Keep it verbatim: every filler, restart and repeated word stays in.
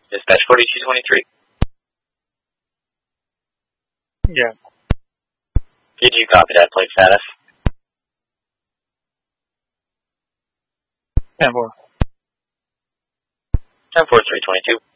Dispatch forty-two twenty-three. Yeah. Did you copy that plate status? ten four. ten four three twenty-two.